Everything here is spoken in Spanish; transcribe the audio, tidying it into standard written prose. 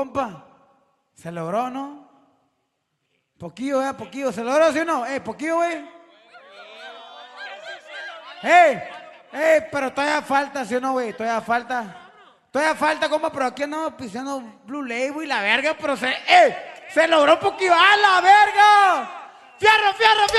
compa. Se logró, ¿no? Poquillo, poquillo. ¿Se logró, sí o no? Poquillo, güey. Pero todavía falta, ¿sí o no, güey? Todavía falta, compa, pero aquí andamos pisando Blue Label y la verga, pero se logró un poquillo. ¡A la verga! ¡Fierro, fierro, fierro!